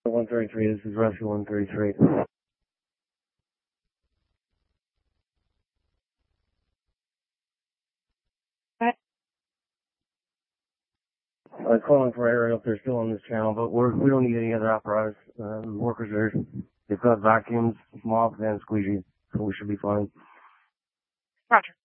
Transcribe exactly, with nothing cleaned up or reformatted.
one thirty-three, this is Rescue one thirty-three. I'm calling for aerial if they're still on this channel, but we're, we don't need any other apparatus. Um, workers are, they've got vacuums, mops, and squeegees, so we should be fine. Roger.